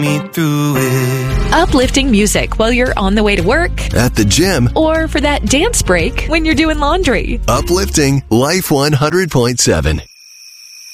me through it. Uplifting music while you're on the way to work. At the gym. Or for that dance break when you're doing laundry. Uplifting Life 100.7.